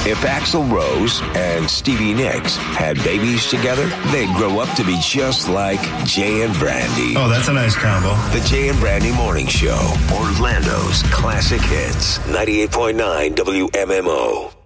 If Axl Rose and Stevie Nicks had babies together, they'd grow up to be just like Jay and Brandy. Oh, that's a nice combo. The Jay and Brandy Morning Show, Orlando's classic hits, 98.9 WMMO.